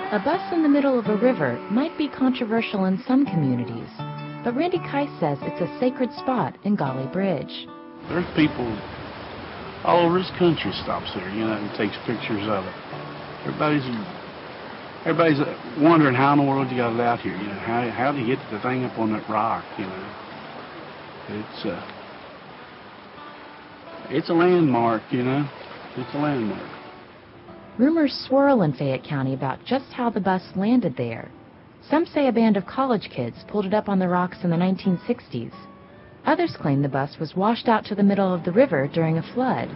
A bus in the middle of a river might be controversial in some communities, but Randy Keiss says it's a sacred spot in Gauley Bridge. There's people all over this country stops there, and takes pictures of it. Everybody's wondering how in the world you got it out here, how do you get the thing up on that rock, It's a landmark, It's a landmark. Rumors swirl in Fayette County about just how the bus landed there. Some say a band of college kids pulled it up on the rocks in the 1960s. Others claim the bus was washed out to the middle of the river during a flood.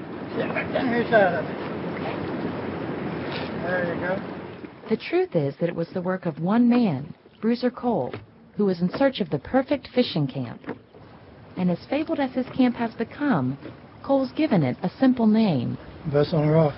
There you go. The truth is that it was the work of one man, Bruiser Cole, who was in search of the perfect fishing camp. And as fabled as his camp has become, Cole's given it a simple name. Bus on the rock.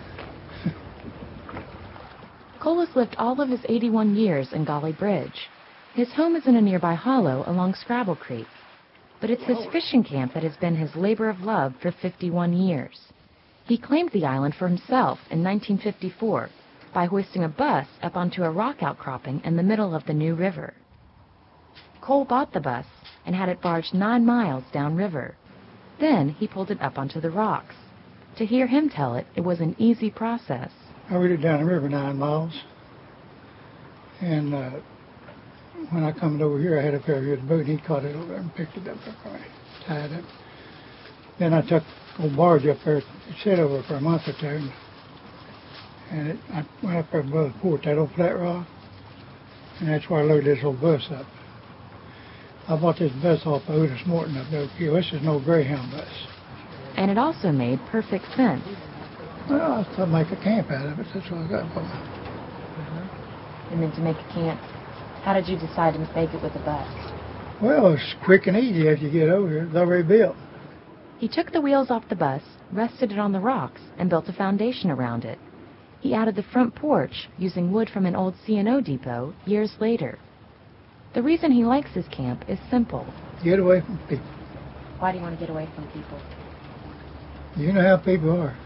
Cole has lived all of his 81 years in Gauley Bridge. His home is in a nearby hollow along Scrabble Creek, but it's his fishing camp that has been his labor of love for 51 years. He claimed the island for himself in 1954 by hoisting a bus up onto a rock outcropping in the middle of the New River. Cole bought the bus and had it barged 9 miles downriver. Then he pulled it up onto the rocks. To hear him tell it, it was an easy process. I rode it down the river 9 miles, and when I come over here, I had a pair of his boat, and he caught it over there and picked it up for me, tied it. Then I took a old barge up there. It sat over for a month or two, and I went up there above the port, that old flat rock, and that's where I loaded this old bus up. I bought this bus off of Otis Morton up there. This is no Greyhound bus. And it also made perfect sense. Well, I thought I'd make a camp out of it. That's what I got for me. And then to make a camp, how did you decide to make it with a bus? Well, it's quick and easy after you get over here. It's already built. He took the wheels off the bus, rested it on the rocks, and built a foundation around it. He added the front porch using wood from an old C&O depot years later. The reason he likes his camp is simple. Get away from people. Why do you want to get away from people? You know how people are.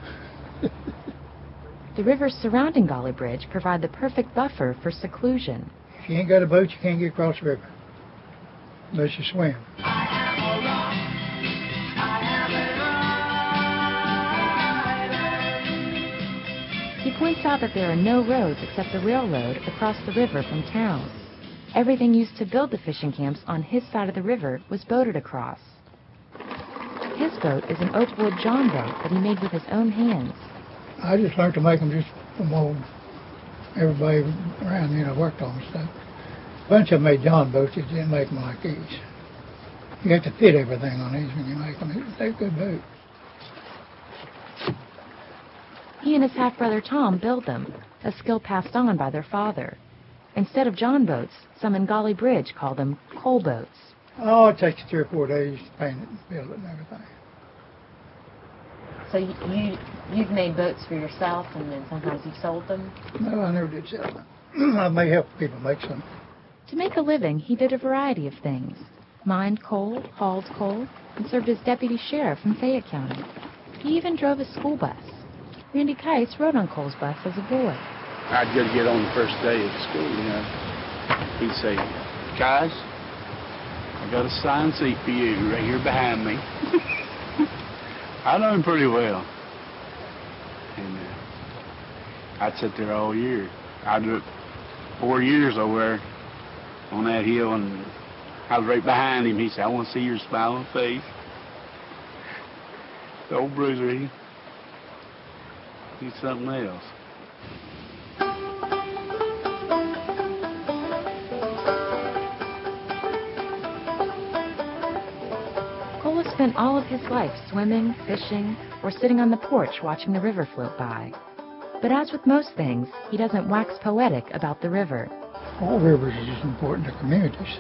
The rivers surrounding Gauley Bridge provide the perfect buffer for seclusion. If you ain't got a boat, you can't get across the river unless you swim. He points out that there are no roads except the railroad across the river from town. Everything used to build the fishing camps on his side of the river was boated across. His boat is an oak wood John boat that he made with his own hands. I just learned to make them just from old everybody around, worked on stuff. A bunch of them made John boats, just didn't make them like these. You have to fit everything on these when you make them. They're good boats. He and his half-brother Tom build them, a skill passed on by their father. Instead of John boats, some in Gauley Bridge call them Cole boats. Oh, it takes 3 or 4 days to paint it and build it and everything. So you've made boats for yourself, and then sometimes you've sold them? No, I never did sell them. I may help people make some. To make a living, he did a variety of things. Mined coal, hauled coal, and served as deputy sheriff in Fayette County. He even drove a school bus. Randy Keiss rode on Cole's bus as a boy. I'd go to get on the first day at school, He'd say, guys, I got a signed seat for you right here behind me. I know him pretty well. And I'd sit there all year. I did 4 years over there on that hill, and I was right behind him. He said, I want to see your smiling face. The old Bruiser, he's something else. Cole has spent all of his life swimming, fishing, or sitting on the porch watching the river float by. But as with most things, he doesn't wax poetic about the river. All rivers are just important to communities.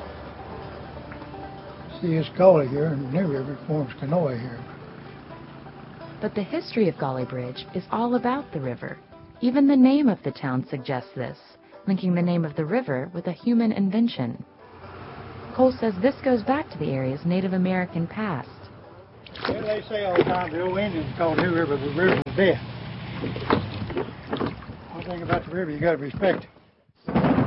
See, it's Gauley here, and the New River forms Kanawha here. But the history of Gauley Bridge is all about the river. Even the name of the town suggests this, linking the name of the river with a human invention. Cole says this goes back to the area's Native American past. Well, they say all the time the old Indians called New River the river of death. One thing about the river, you got to respect it.